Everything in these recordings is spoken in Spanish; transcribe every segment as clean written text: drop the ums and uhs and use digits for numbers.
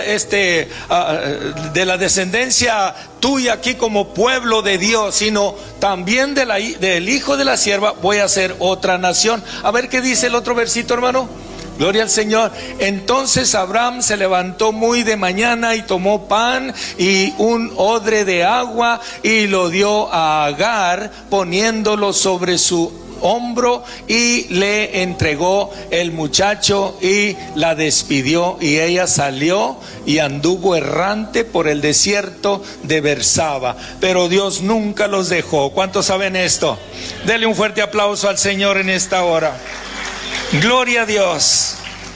de la descendencia tuya aquí como pueblo de Dios, sino también del hijo de la sierva voy a hacer otra nación. A ver qué dice el otro versito, hermano. Gloria al Señor. Entonces Abraham se levantó muy de mañana y tomó pan y un odre de agua y lo dio a Agar, poniéndolo sobre su hombro, y le entregó el muchacho y la despidió, y ella salió y anduvo errante por el desierto de Bersaba, pero Dios nunca los dejó. ¿Cuántos saben esto? Dele un fuerte aplauso al Señor en esta hora. Gloria a Dios.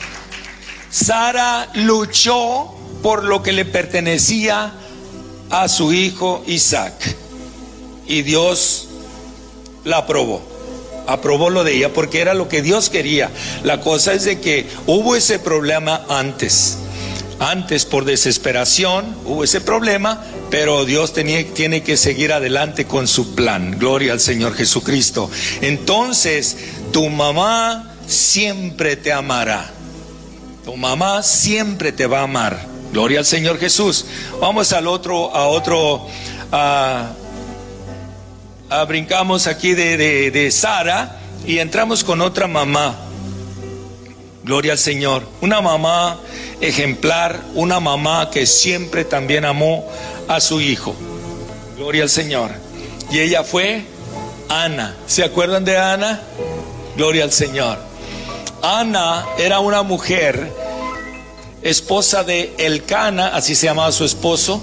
Sara luchó por lo que le pertenecía a su hijo Isaac, y Dios la aprobó lo de ella, porque era lo que Dios quería. La cosa es de que hubo ese problema antes por desesperación hubo ese problema, pero Dios tiene que seguir adelante con su plan. Gloria al Señor Jesucristo. Entonces tu mamá siempre te amará. Tu mamá siempre te va a amar. Gloria al Señor Jesús. Vamos brincamos aquí de Sara y entramos con otra mamá. Gloria al Señor. Una mamá ejemplar, una mamá que siempre también amó a su hijo. Gloria al Señor. Y ella fue Ana. ¿Se acuerdan de Ana? Gloria al Señor. Ana era una mujer, esposa de Elcana, así se llamaba su esposo,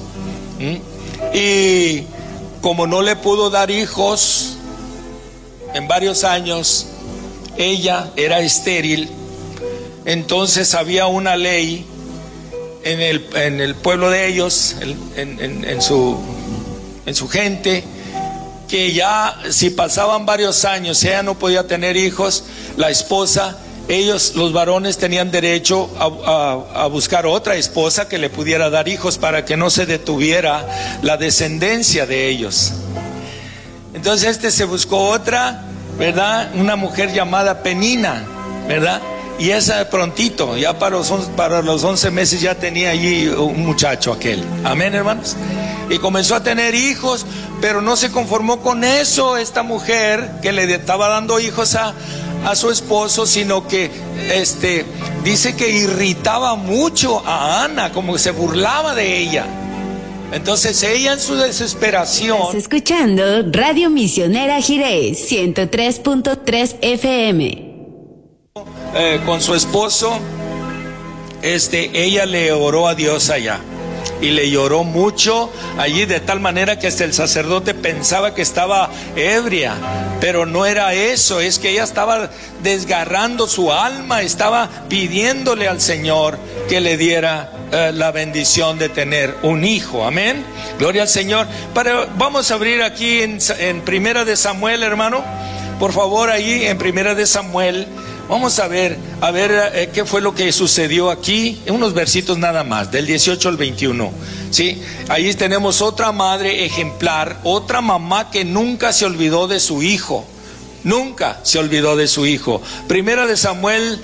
y como no le pudo dar hijos en varios años, ella era estéril. Entonces había una ley en el pueblo de ellos, en su gente, que ya si pasaban varios años, ella no podía tener hijos, la esposa, ellos, los varones, tenían derecho a buscar otra esposa que le pudiera dar hijos, para que no se detuviera la descendencia de ellos. Entonces se buscó otra, ¿verdad? Una mujer llamada Penina, ¿verdad? Y esa prontito, ya para los 11 meses ya tenía allí un muchacho aquel. Amén, hermanos. Y comenzó a tener hijos, pero no se conformó con eso esta mujer, que le estaba dando hijos a su esposo, sino que dice que irritaba mucho a Ana, como que se burlaba de ella. Entonces ella, en su desesperación, estás escuchando Radio Misionera Jireh 103.3 FM. Con su esposo, ella le oró a Dios allá, y le lloró mucho allí, de tal manera que hasta el sacerdote pensaba que estaba ebria, pero no era eso, es que ella estaba desgarrando su alma, estaba pidiéndole al Señor que le diera la bendición de tener un hijo. Amén, gloria al Señor. Vamos a abrir aquí en Primera de Samuel, hermano, por favor, ahí en Primera de Samuel. Vamos a ver qué fue lo que sucedió aquí, en unos versitos nada más, del 18 al 21. ¿Sí? Ahí tenemos otra madre ejemplar, otra mamá que nunca se olvidó de su hijo. Nunca se olvidó de su hijo. Primera de Samuel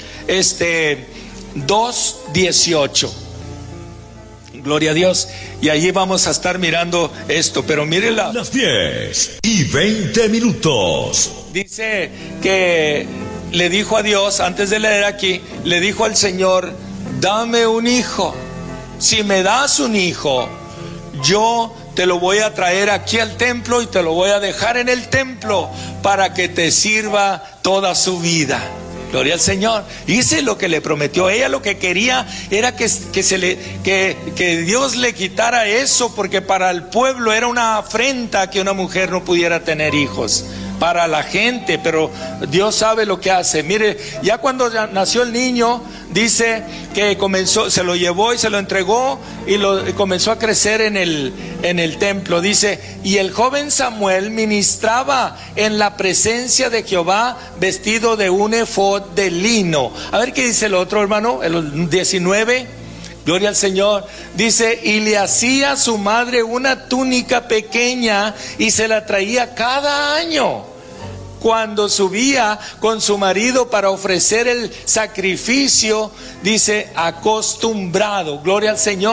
2:18. Gloria a Dios. Y allí vamos a estar mirando esto, pero mírenla. Las 10:20. Dice que le dijo a Dios, antes de leer aquí, le dijo al Señor: dame un hijo. Si me das un hijo, yo te lo voy a traer aquí al templo y te lo voy a dejar en el templo para que te sirva toda su vida. Gloria al Señor. Dice lo que le prometió. Ella lo que quería era que Dios le quitara eso, porque para el pueblo era una afrenta que una mujer no pudiera tener hijos. Para la gente, pero Dios sabe lo que hace. Mire, ya cuando nació el niño, dice que se lo llevó y se lo entregó, y comenzó a crecer en el templo. Dice, y el joven Samuel ministraba en la presencia de Jehová vestido de un efod de lino. A ver qué dice el otro, hermano, el 19. Gloria al Señor. Dice, y le hacía a su madre una túnica pequeña y se la traía cada año cuando subía con su marido para ofrecer el sacrificio, dice, acostumbrado. Gloria al Señor.